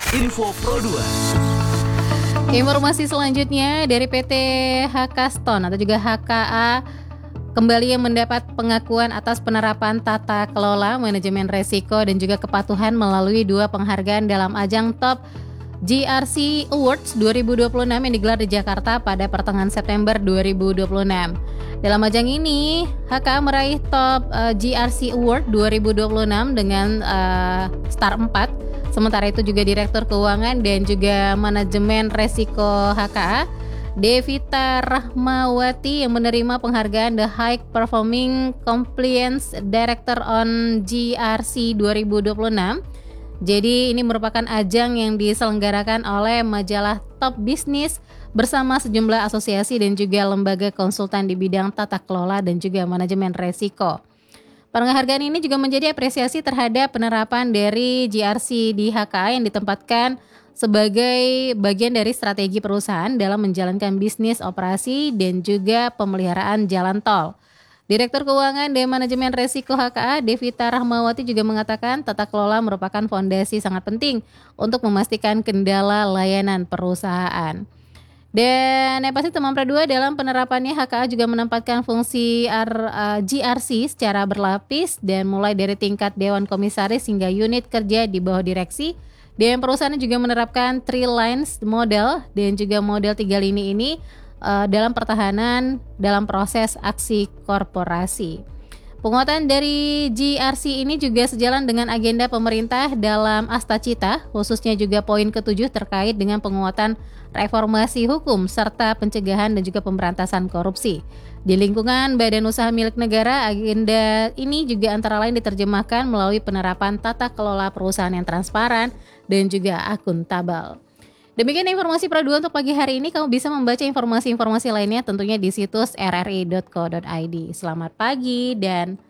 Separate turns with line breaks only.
Info Pro 2.
Informasi selanjutnya dari PT Hakaston atau juga HKA kembali yang mendapat pengakuan atas penerapan tata kelola manajemen resiko dan juga kepatuhan melalui 2 penghargaan dalam ajang Top GRC Awards 2026 yang digelar di Jakarta pada pertengahan September 2026. Dalam ajang ini, HKA meraih Top GRC Award 2026 dengan Star 4. Sementara itu juga Direktur Keuangan dan juga Manajemen Resiko HKA, Devita Rahmawati yang menerima penghargaan The High Performing Compliance Director on GRC 2026. Jadi ini merupakan ajang yang diselenggarakan oleh majalah Top Business bersama sejumlah asosiasi dan juga lembaga konsultan di bidang tata kelola dan juga manajemen resiko. Penghargaan ini juga menjadi apresiasi terhadap penerapan dari GRC di HKA yang ditempatkan sebagai bagian dari strategi perusahaan dalam menjalankan bisnis operasi dan juga pemeliharaan jalan tol. Direktur Keuangan dan Manajemen Resiko HKA, Devita Rahmawati juga mengatakan tata kelola merupakan fondasi sangat penting untuk memastikan kendala layanan perusahaan. Dan yang pasti teman Pro2 dalam penerapannya HKA juga menempatkan fungsi GRC secara berlapis dan mulai dari tingkat Dewan Komisaris hingga unit kerja di bawah direksi. Dan perusahaan juga menerapkan 3 lines model dan juga model 3 lini ini dalam pertahanan dalam proses aksi korporasi. Penguatan dari GRC ini juga sejalan dengan agenda pemerintah dalam Astacita, khususnya juga poin ke-7 terkait dengan penguatan reformasi hukum serta pencegahan dan juga pemberantasan korupsi. Di lingkungan badan usaha milik negara, agenda ini juga antara lain diterjemahkan melalui penerapan tata kelola perusahaan yang transparan dan juga akuntabel. Demikian informasi Pro2 untuk pagi hari ini. Kamu bisa membaca informasi-informasi lainnya tentunya di situs rri.co.id. Selamat pagi dan